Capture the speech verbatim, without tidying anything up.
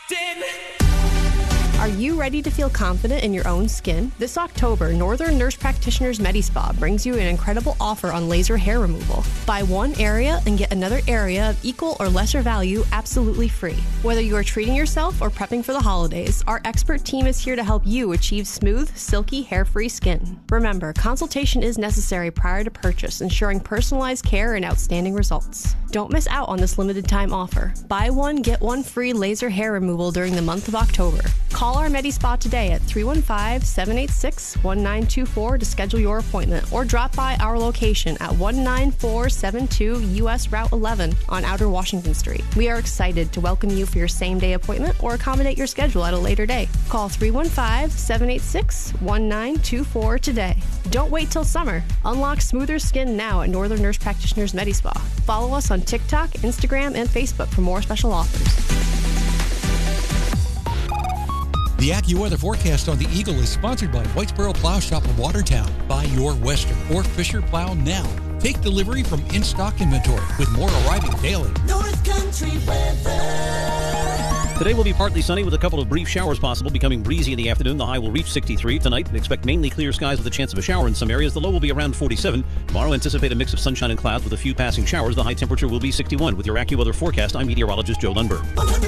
locked in. Are you ready to feel confident in your own skin? This October, Northern Nurse Practitioners MediSpa brings you an incredible offer on laser hair removal. Buy one area and get another area of equal or lesser value absolutely free. Whether you are treating yourself or prepping for the holidays, our expert team is here to help you achieve smooth, silky, hair-free skin. Remember, consultation is necessary prior to purchase, ensuring personalized care and outstanding results. Don't miss out on this limited time offer. Buy one, get one free laser hair removal during the month of October. Call our MediSpa today at three one five, seven eight six, one nine two four to schedule your appointment, or drop by our location at one nine four seven two U S Route eleven on Outer Washington Street. We are excited to welcome you for your same-day appointment or accommodate your schedule at a later day. Call three one five, seven eight six, one nine two four today. Don't wait till summer. Unlock smoother skin now at Northern Nurse Practitioners MediSpa. Follow us on TikTok, Instagram, and Facebook for more special offers. The AccuWeather forecast on the Eagle is sponsored by Whitesboro Plow Shop of Watertown. Buy your Western or Fisher plow now. Take delivery from in-stock inventory with more arriving daily. North Country weather. Today will be partly sunny with a couple of brief showers possible, becoming breezy in the afternoon. The high will reach sixty-three. Tonight, expect mainly clear skies with a chance of a shower in some areas. The low will be around forty-seven. Tomorrow, anticipate a mix of sunshine and clouds with a few passing showers. The high temperature will be sixty-one. With your AccuWeather forecast, I'm meteorologist Joe Lundberg.